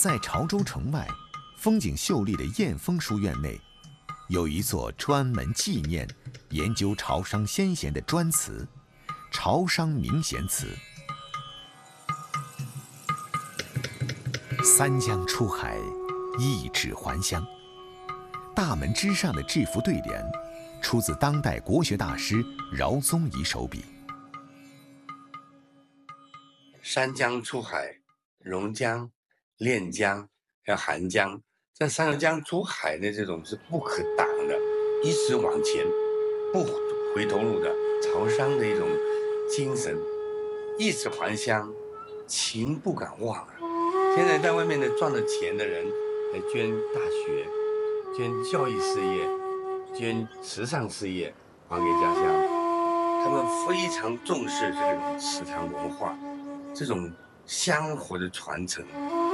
在潮州城外，风景秀丽的燕峰书院内，有一座专门纪念、研究潮商先贤的专祠——潮商名贤祠。三江出海，一指还乡。大门之上的这幅对联，出自当代国学大师饶宗颐手笔。 三江出海，榕江、练江还有韩江，这三个江出海的这种是不可挡的，一直往前，不回头路的潮商的一种精神，一直还乡，情不敢忘啊！现在在外面的赚了钱的人，来捐大学、捐教育事业、捐慈善事业，还给家乡。他们非常重视这种祠堂文化。这种香火的传承，